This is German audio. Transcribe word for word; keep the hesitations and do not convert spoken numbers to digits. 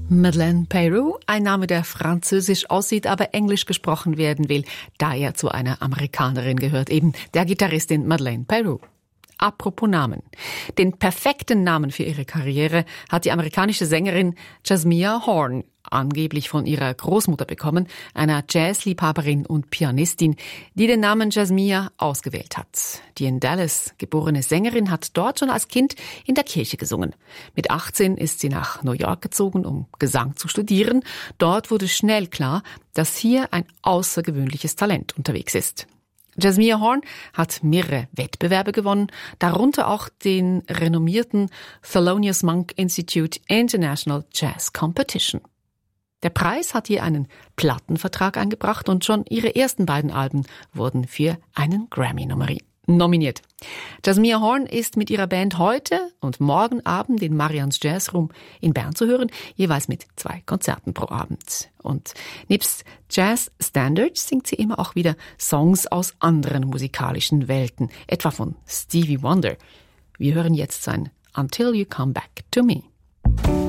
Madeleine Peyroux, ein Name, der französisch aussieht, aber englisch gesprochen werden will, da er zu einer Amerikanerin gehört, eben der Gitarristin Madeleine Peyroux. Apropos Namen. Den perfekten Namen für ihre Karriere hat die amerikanische Sängerin Jazmia Horn angeblich von ihrer Großmutter bekommen, einer Jazzliebhaberin und Pianistin, die den Namen Jazmia ausgewählt hat. Die in Dallas geborene Sängerin hat dort schon als Kind in der Kirche gesungen. Mit achtzehn ist sie nach New York gezogen, um Gesang zu studieren. Dort wurde schnell klar, dass hier ein außergewöhnliches Talent unterwegs ist. Jazmia Horn hat mehrere Wettbewerbe gewonnen, darunter auch den renommierten Thelonious Monk Institute International Jazz Competition. Der Preis hat ihr einen Plattenvertrag eingebracht und schon ihre ersten beiden Alben wurden für einen Grammy nominiert. Jazmia Horn ist mit ihrer Band heute und morgen Abend in Marians Jazzroom in Bern zu hören, jeweils mit zwei Konzerten pro Abend. Und nebst Jazz Standards singt sie immer auch wieder Songs aus anderen musikalischen Welten, etwa von Stevie Wonder. Wir hören jetzt sein Until You Come Back to Me.